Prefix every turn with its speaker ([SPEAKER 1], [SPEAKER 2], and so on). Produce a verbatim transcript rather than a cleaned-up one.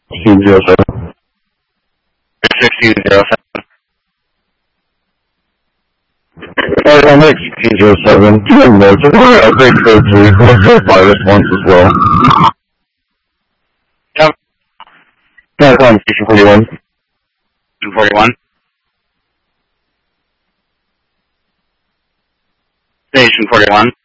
[SPEAKER 1] sixteen zero seven.
[SPEAKER 2] sixteen zero seven.
[SPEAKER 1] Alright, I'm at sixteen zero seven. Two notes. Upgrade code three. Let's verify this once as well.
[SPEAKER 2] Yep.
[SPEAKER 1] Yeah, it's on station forty-one.
[SPEAKER 2] Station forty-one. Station forty-one.